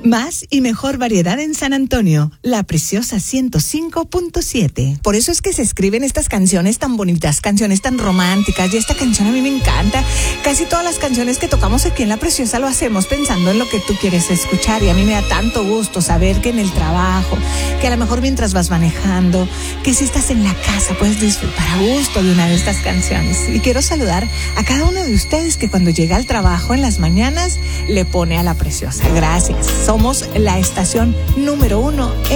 Más y mejor variedad en San Antonio, La Preciosa 105.7. Por eso es que se escriben estas canciones tan bonitas, canciones tan románticas, y esta canción a mí me encanta. Casi todas las canciones que tocamos aquí en La Preciosa lo hacemos pensando en lo que tú quieres escuchar, y a mí me da tanto gusto saber que en el trabajo, que a lo mejor mientras vas manejando, que si estás en la casa puedes disfrutar a gusto de una de estas canciones. Y quiero saludar a cada uno de ustedes que cuando llega al trabajo en las mañanas le pone a La Preciosa. Gracias. Somos la estación número 1